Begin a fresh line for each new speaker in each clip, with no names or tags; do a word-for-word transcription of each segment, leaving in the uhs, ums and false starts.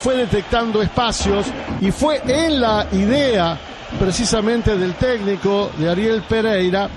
fue detectando espacios y fue en la idea precisamente del técnico de Ariel Pereira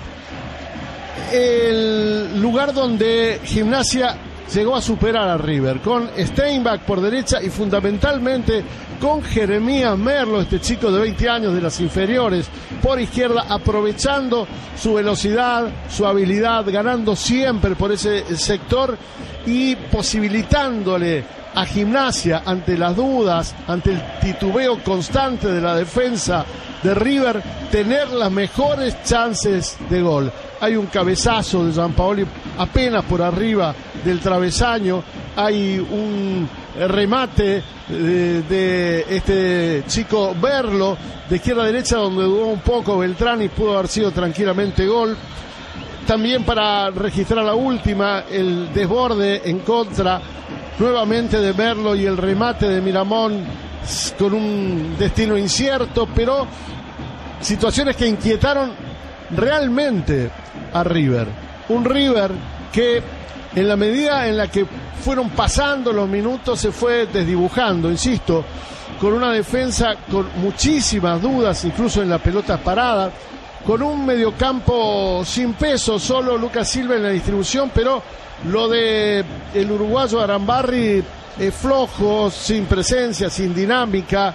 el lugar donde Gimnasia llegó a superar a River, con Steinbach por derecha y fundamentalmente con Jeremías Merlo, este chico de veinte años de las inferiores, por izquierda, aprovechando su velocidad, su habilidad, ganando siempre por ese sector y posibilitándole a Gimnasia, ante las dudas, ante el titubeo constante de la defensa de River, tener las mejores chances de gol. Hay un cabezazo de Gianpaoli apenas por arriba del travesaño, hay un remate de, de este chico Merlo de izquierda a derecha donde dudó un poco Beltrán y pudo haber sido tranquilamente gol. También para registrar la última, el desborde en contra nuevamente de Merlo y el remate de Miramón con un destino incierto, pero situaciones que inquietaron realmente a River. Un River que en la medida en la que fueron pasando los minutos se fue desdibujando, insisto, con una defensa con muchísimas dudas, incluso en las pelotas paradas, con un mediocampo sin peso, solo Lucas Silva en la distribución, pero lo de el uruguayo Arambarri es flojo, sin presencia, sin dinámica,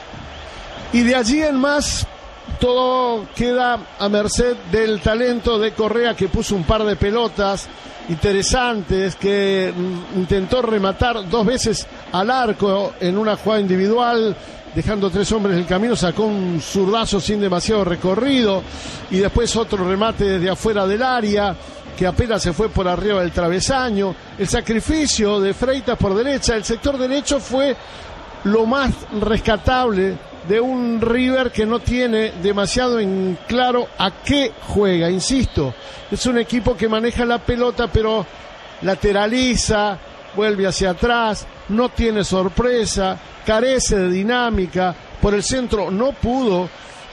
y de allí en más todo queda a merced del talento de Correa, que puso un par de pelotas interesantes, que intentó rematar dos veces al arco en una jugada individual, dejando tres hombres en el camino, sacó un zurdazo sin demasiado recorrido y después otro remate desde afuera del área que apenas se fue por arriba del travesaño. El sacrificio de Freitas por derecha, el sector derecho fue lo más rescatable de un River que no tiene demasiado en claro a qué juega. Insisto, es un equipo que maneja la pelota pero lateraliza, vuelve hacia atrás, no tiene sorpresa, carece de dinámica. Por el centro no pudo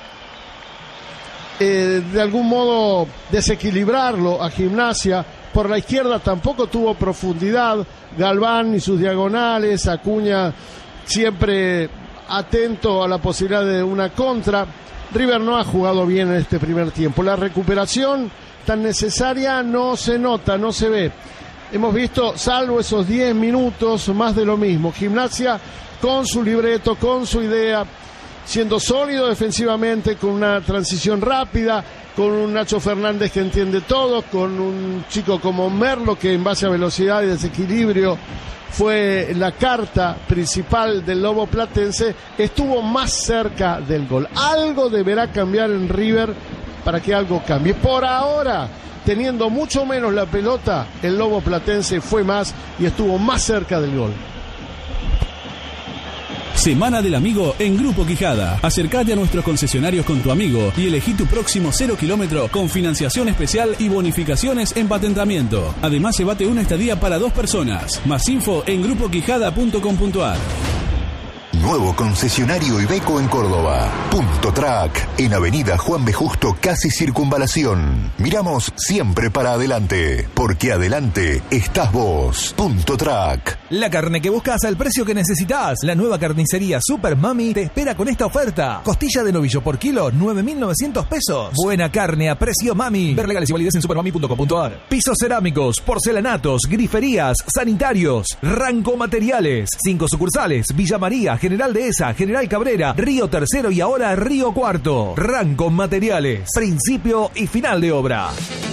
eh, de algún modo desequilibrarlo a Gimnasia. Por la izquierda tampoco tuvo profundidad. Galván y sus diagonales, Acuña siempre atento a la posibilidad de una contra. River no ha jugado bien en este primer tiempo. La recuperación tan necesaria no se nota, no se ve. Hemos visto, salvo esos diez minutos, más de lo mismo. Gimnasia con su libreto, con su idea, siendo sólido defensivamente, con una transición rápida, con un Nacho Fernández que entiende todo, con un chico como Merlo que en base a velocidad y desequilibrio fue la carta principal del Lobo Platense, estuvo más cerca del gol. Algo deberá cambiar en River para que algo cambie. Por ahora, teniendo mucho menos la pelota, el Lobo Platense fue más y estuvo más cerca del gol.
Semana del Amigo en Grupo Quijada. Acércate a nuestros concesionarios con tu amigo y elegí tu próximo cero kilómetro con financiación especial y bonificaciones en patentamiento. Además, llévate una estadía para dos personas. Más info en grupo quijada punto com punto a r.
Nuevo concesionario Iveco en Córdoba. Punto Track, en Avenida Juan B. Justo, casi Circunvalación. Miramos siempre para adelante, porque adelante estás vos. Punto Track.
La carne que buscas al precio que necesitas. La nueva carnicería Super Mami te espera con esta oferta. Costilla de novillo por kilo, nueve mil novecientos pesos. Buena carne a precio Mami. Ver legales y validez en supermami punto com punto a r. Pisos cerámicos, porcelanatos, griferías, sanitarios, Ranco Materiales. Cinco sucursales: Villa María, General Dehesa, General Cabrera, Río Tercero y ahora Río Cuarto. Ranco Materiales. Principio y final de obra.